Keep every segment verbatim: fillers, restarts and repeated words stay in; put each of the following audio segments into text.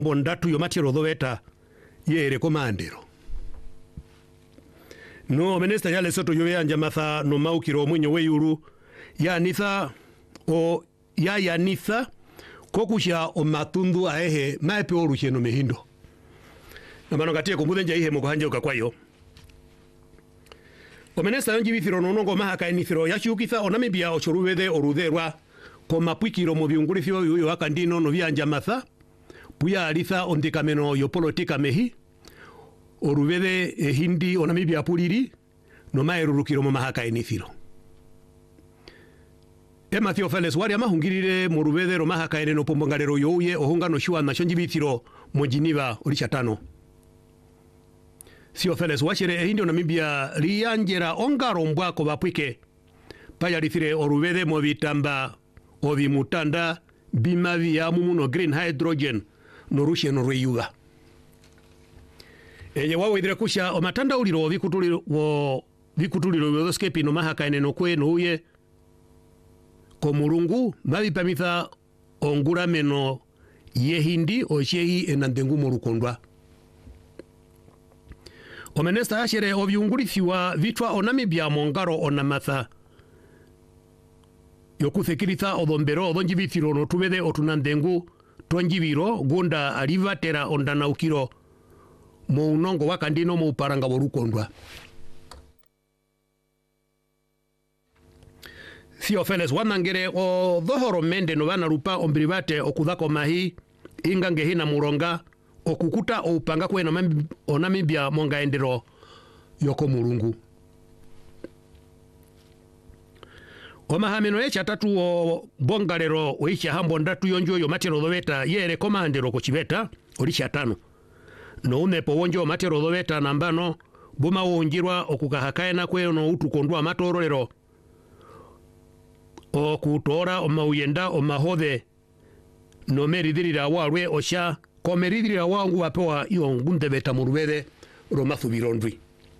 bondatu yo matero doveta yere komandero no menesta yale soto yo yanja matha no maukiro mwenyo weyuru ya nitha o ya ya nitha kokusha o matundu aehe maepe oruche no mehindo na mano gatie kumuthenja ihe mukuhanje ukakwayo o menesta yonji bithiro nonongo mahaka enithiro yashukitha onamibia ochorubethe orutherwa ko mapwikiro mu biungurithio yuyo akandino no byanja matha puya alitha ondikameno yo politika mehi orubethe e hindi onamibia puliri no maerurukiro mu mahaka enithiro e Matthew Feles wari amahungirire mu rubethe ro mahaka ene no pombongalero yoye ohungano shwa na shonji bithiro mu Geneva orisha tano Sio Feles washere e hindi onamibia lianjera ongaro mbwako bapwike paya lithire orubethe mo bitamba obi mutanda bimavi ya mumuno green hydrogen no rushe no reyuga eye wawo idire kusha o matanda uliro vikutuliro wo vikutuliro wo skepi no mahaka ene no kwe no uye ko murungu mavi pamitha ongura meno yehindi o shehi enandengu morukondwa o menesta ashere obiungurithiwa vitwa onamibia mongaro onamatha yokuthekiriza odhombero odhonjibithiro no tubethe otunandengu tonjibiro gunda alivatera ondanaukiro mo unongo wakandino mo uparanga borukondwa Sio Feles wanangere o dhohoro mende no bana rupa ombrivate okuthako mahi ingange hina muronga okukuta o upanga kwena onamibia monga endero yoko murungu Omahameno echa tatu o bongalero oisha hambo ndatu yonjo yo matero doveta yere komandero kochibeta orisha tano no unepo wonjo matero doveta nambano buma wonjirwa okukahakaena kwe no utukondwa matorolero okutora omauyenda omahothe no meridhirira walwe osha komeridhirira wangu wapewa iyo ngundebeta murubethe romathubirondwi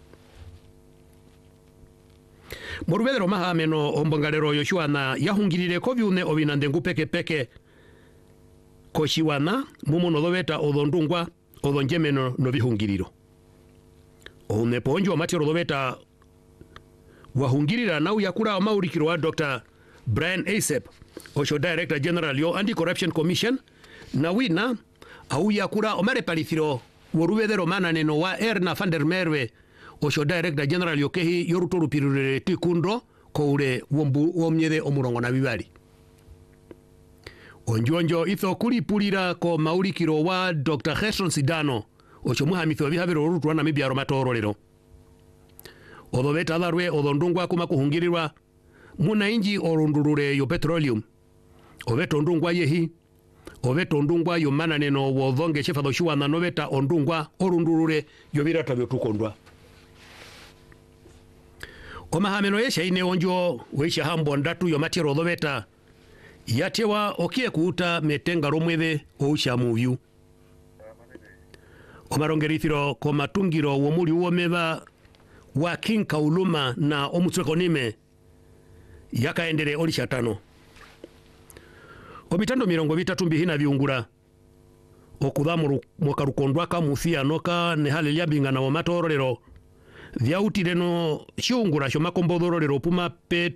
Morubethe ro mahameno ombongalero yoshuana yahungirire ko byune obinandengu peke peke koshiwana mumuno doveta odondungwa odonjemeno no bihungiriro one ponjo matero doveta wahungirira na uyakura maurikiro wa Doctor Brian Asep osho Director General yo Anti Corruption Commission na wina au yakura omare palithiro worubethe romana neno wa Erna van der Merwe osho Director General yokehi yoruturu pirurere tikundo ko ure wombu womnyethe omurongo na bibali onjonjo itho kulipulira ko maurikiro wa Doctor Gerson Sidano osho muhamitho bihabero rutwa na mibyaro matorolero odoveta darwe odondungwa kuma kuhungirirwa muna inji orundurure yo petroleum oveto ndungwa yehi oveto ndungwa yo mananeno wodhonge shefa doshuwa na noveta ondungwa orundurure yo birata byotukondwa Omahameno yesha ine onjo weisha hambo ndatu yo matero doveta yatewa okie kuuta metenga romwethe ousha muvyu omarongerithiro ko matungiro womuli uomeva wa King Kauluma na omutswekonime yakaendere orisha tano omitando mirongo vitatu mbihina viungura okudhamuru mwakarukondwa kamuthia noka nehale lyabinga na wamatorolero vyautire no shiungura sho makombodhorolero puma pe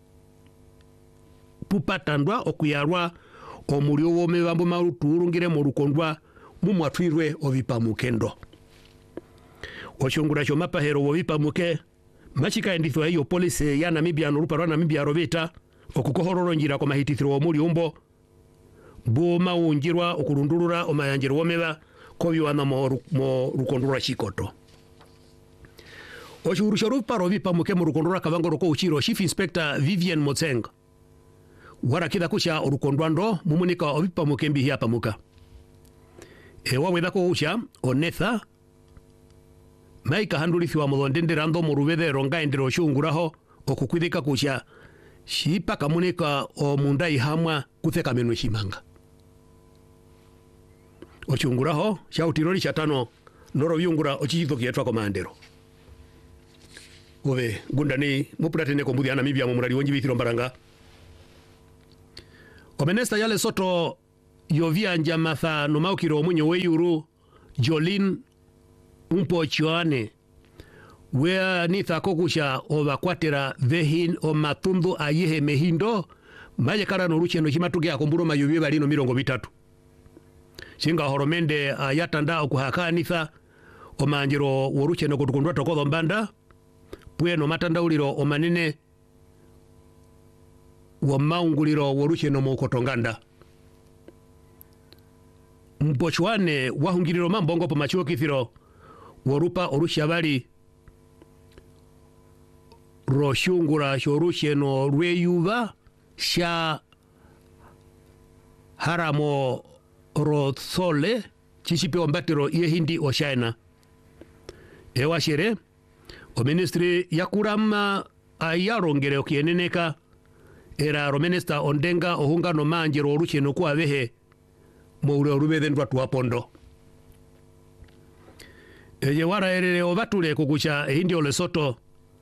pupatandwa okuyarwa omulio wome bambo maruturungire mu rukondwa mumwatwirwe ovipamukendo oshungura sho mapahero wovipamuke machika endithwa hiyo police ya Namibia no ruparwa Namibia roveta okukohororo njira ko mahitithiro omuli umbo buma unjirwa okurundurura omayanjero womeba ko biwana mo, mo rukondura shikoto Oshuru shorupa rovipa muke murukondura kavango ko uchiro Chief Inspector Vivian Motsenga warakitha kusha urukondwando mumunika ovipa muke mbi hapa muka ewa wetha ko usha onetha maika handulithi wa muthondende rando murubethe ronga endero shunguraho okukwithika kusha shipa kamunika o mundai hamwa kutheka meno shimanga ochunguraho shautirori chatano noro viungura ochichitho kietwa komandero Ove gundani mupuratene kombuthi ana Namibia mu murari wonji bithiro mbaranga Omenesta yale soto yovyanja matha no maukiro omunyo weyuru Jolin Umpochwane wea nitha kokusha ovakwatera vehin o matundu ayihe mehindo maje kara no rucheno chimatuge akomburo mayubi balino mirongo bitatu singa horomende ayatanda okuhaka nitha o manjiro worucheno kutukundwa tokodho mbanda pweno matandauliro o manene wa maunguliro worucheno mokotonganda Mpochwane wahungiriro mambongo po machuo kithiro worupa orushabali roshungura shorucheno rweyuva sha haramo rothole chishipe ombatiro iye hindi o China ewa shere o ministry yakurama ayarongere okieneneka era ro minister ondenga ohungano manjiro orucheno kwa vehe moure orubethe ndwa tuapondo eje wara erere obatule kukucha hindi ole soto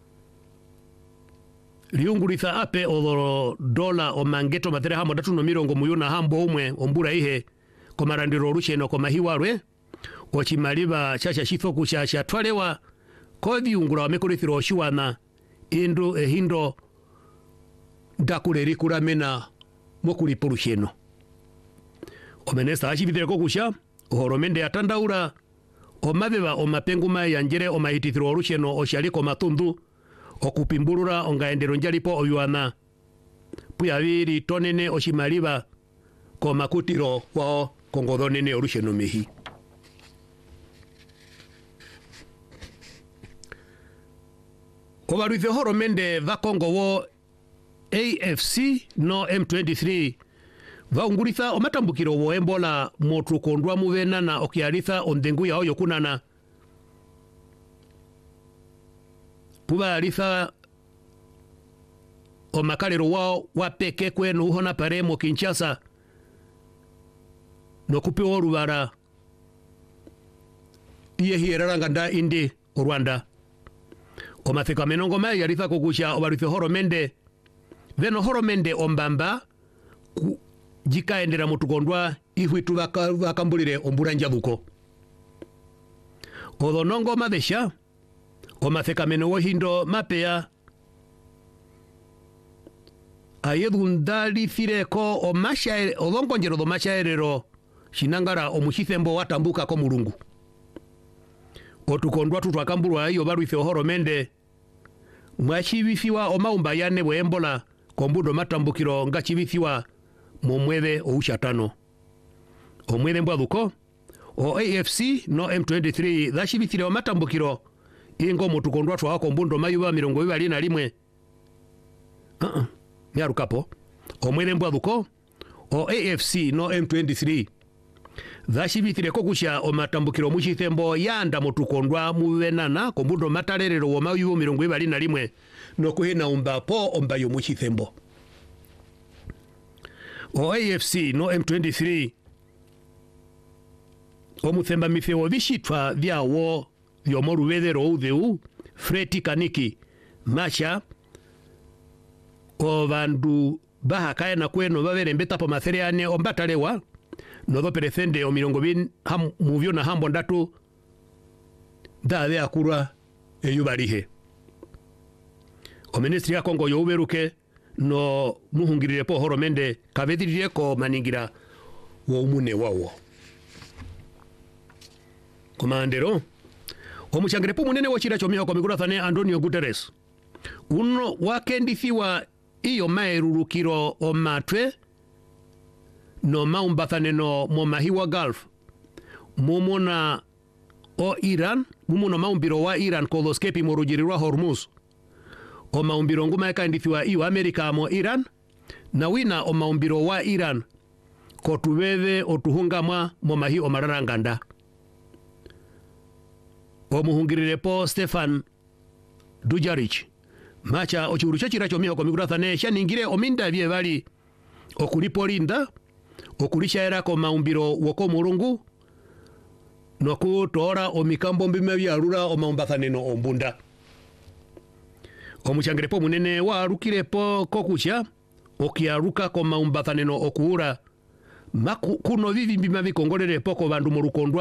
liunguritha ape odoro dola o mangeto matere hamo datu no mirongo muyuna hambo umwe ombura ihe komarandiro rucheno komahiwarwe ochimaliba chacha shithoku chacha twalewa kodi ungura wamekurithiro oshiwana indu ehindo ndakuleri kuramena mokuri porusheno omenesta achibithire kokusha ohoromende atandaura omabeba omapenguma yanjere omahitithiro orucheno oshaliko matundu okupimbulura ongaendero njalipo oyuana puyaviri tonene oshimaliba komakutiro wao kongodhonene orucheno mehi obaruithe horomende vakongo wo A F C no M twenty-three vaunguritha omatambukiro wo embola motukondwa muvenana okiaritha ondengu yao yokunana puba aritha omakalero wao wapeke kwenu uhona paremo Kinshasa no kupe orubara iye hieraranga nda indi Rwanda omathika menongo mai yaritha kokusha obaruithe horomende veno horomende ombamba jikaendera mutukondwa ihwitu vakambulire ombura njabuko odhonongo madesha omatheka meno wohindo mapea ayedundali thireko omashaere odhongonjero do mashaerero shinangara omuchithembo watambuka ko mulungu otukondwa tutwakambulwa iyo baruithe horomende mwachibithiwa omaumba yane bwembola kombundo matambukiro ngachibithiwa mu mwethe oushatano omwethe mbwathuko o A F C no M twenty-three dhashibithire omatambukiro ingo mutukondwa twa kombundo mayuba mirongo ibali na limwe uh -uh. nyarukapo omwethe mbwathuko o A F C no M twenty-three dhashibithire kokusha omatambukiro muchithembo yanda mutukondwa muvenana kombundo matarerero wo mayuba mirongo ibali na limwe nokuhina umbapo ombayo muchithembo o A F C no M twenty-three omuthemba mifewo bishitwa vyawo vyomorubethero utheu Freti Kaniki macha o vandu bahakae na kweno baverembeta po matheriane ombatalewa notho perethende o mirongo bin ham muvyo na hambo ndatu ndave akura eyubarihe o ministry ya Kongo youberuke no muhungirire po horomende kabethirire ko maningira wo umune wawo komandero omuchangire po munene wochira chomiho ko migurathane Antonio Guterres uno wakendithiwa iyo maerurukiro o matwe no maumbathane no momahiwa Gulf mumona o Iran mumuno maumbiro wa Iran kodhoskepi morujirirwa Hormuz o maumbiro nguma ekandithiwa iyo Amerika mo Iran na wina o maumbiro wa Iran kotubeve otuhungamwa momahi o mararanganda o muhungirire po Stefan Dujarric macha ochurucho chiracho miho ko migurathane shaningire ominda bye bali okulipolinda okulishaera ko maumbiro woko mulungu nokutora omikambo mbime byarura o maumbathane no ombunda omuchangirepo munene wa rukirepo kokusha okiaruka ko maumbathane no okuura maku kuno vivi mbima vikongolele poko vandu mu Lukondwa